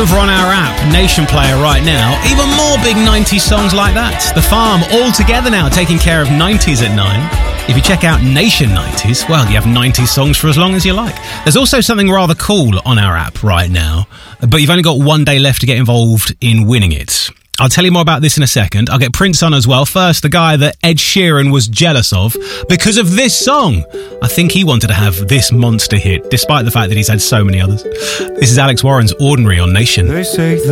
over on our app, Nation Player, right now. Even more big 90s songs like that. The Farm, all together now, taking care of 90s at 9. If you check out Nation 90s, well, you have 90s songs for as long as you like. There's also something rather cool on our app right now, but you've only got one day left to get involved in winning it. I'll tell you more about this in a second. I'll get Prince on as well. First, the guy that Ed Sheeran was jealous of because of this song. I think he wanted to have this monster hit, despite the fact that he's had so many others. This is Alex Warren's Ordinary on Nation. They say